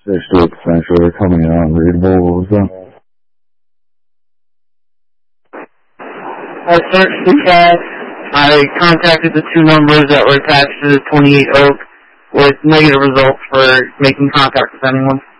Essentially coming in unreadable. What was that? I searched the cat. I contacted the two numbers that were attached to the 28 Oak with negative results for making contact with anyone.